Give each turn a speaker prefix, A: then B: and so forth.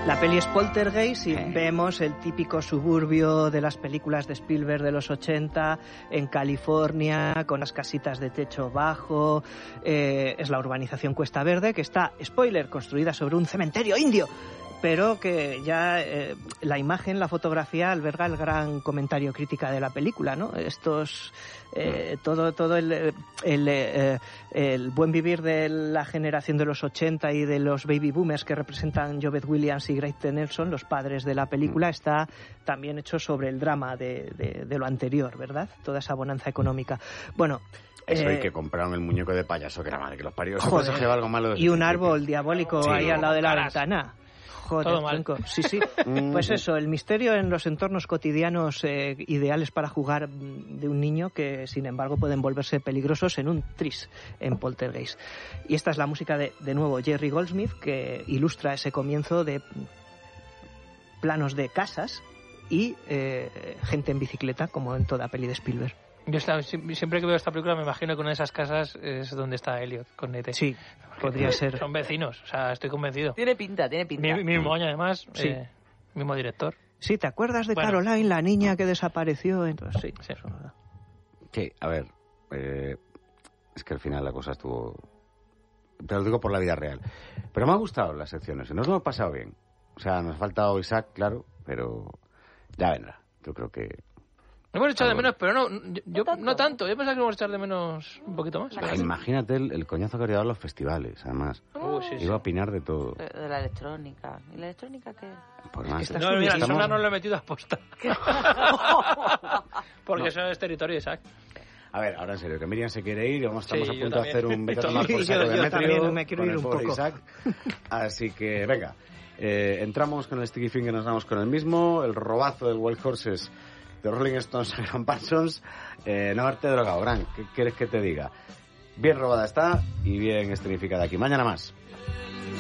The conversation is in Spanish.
A: La peli es Poltergeist y vemos el típico suburbio de las películas de Spielberg de los 80 en California, con las casitas de techo bajo. Es la urbanización Cuesta Verde, que está, spoiler, construida sobre un cementerio indio, pero que ya la imagen, la fotografía alberga el gran comentario crítica de la película, ¿no? Estos todo el buen vivir de la generación de los 80 y de los baby boomers que representan Jovett Williams y Greg T. Nelson, los padres de la película, está también hecho sobre el drama de lo anterior, ¿verdad? Toda esa bonanza económica. Bueno,
B: eso y que compraron el muñeco de payaso, que era madre que los parió.
A: Joder,
B: se algo malo
A: y un árbol diabólico ahí al lado de la ventana.
C: Todo mal.
A: Sí. Pues eso, el misterio en los entornos cotidianos ideales para jugar de un niño que, sin embargo, pueden volverse peligrosos en un tris en Poltergeist. Y esta es la música de nuevo, Jerry Goldsmith, que ilustra ese comienzo de planos de casas y gente en bicicleta, como en toda peli de Spielberg.
C: Yo siempre que veo esta película me imagino que una de esas casas es donde está Elliot, con E.T.
A: Sí, podría ser.
C: Son vecinos, o sea, estoy convencido.
D: Tiene pinta.
C: Mismo año, además,
A: Sí.
C: mismo director.
A: Sí, ¿te acuerdas de Caroline, la niña que desapareció? Entonces, sí. Eso, ¿verdad?
B: Sí, a ver, es que al final la cosa estuvo... Te lo digo por la vida real. Pero me han gustado las secciones, nos lo hemos pasado bien. O sea, nos ha faltado Isaac, claro, pero ya vendrá. Yo creo que...
C: Hemos echado de menos, pero no tanto. Yo pensaba que íbamos a echar de menos un poquito más.
B: Imagínate el coñazo que habría dado a los festivales, además.
C: Sí.
B: Iba a opinar de todo.
D: De la electrónica. ¿Y la electrónica qué?
B: Por más.
C: No, mira, el Sonar no lo he metido a posta. Porque eso es territorio de Isaac.
B: A ver, ahora en serio, que Miriam se quiere ir, estamos a punto de hacer un vete a
A: Sí,
B: tomar por saco
A: yo
B: de
A: también
B: metro
A: me quiero
B: con
A: ir
B: el
A: un
B: pobre
A: poco.
B: Isaac. Así que, venga, entramos con el Sticky Finger, nos damos con el mismo, el robazo del Wild Horses de Rolling Stones a Graham Parsons. No haberte drogado, Gran, ¿qué quieres que te diga? Bien robada está y bien escenificada aquí. Mañana más.